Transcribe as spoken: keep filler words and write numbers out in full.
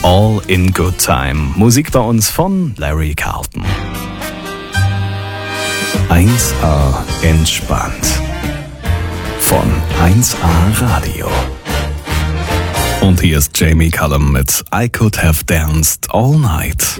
All in Good Time. Musik bei uns von Larry Carlton. eins A entspannt. Von eins A Radio. Und hier ist Jamie Cullum mit I Could Have Danced All Night.